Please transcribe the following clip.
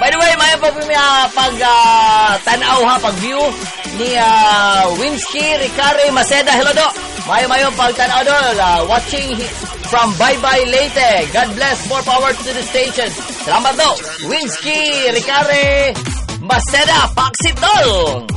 By the way, may pag tanaw ha, pag view ni Winsky Ricare Maceda. Hello do. May pag tanaw do, watching from Bye-Bye Leyte. God bless, more power to the station. Salamat do. Winsky Ricare Maceda, Paksit Dol.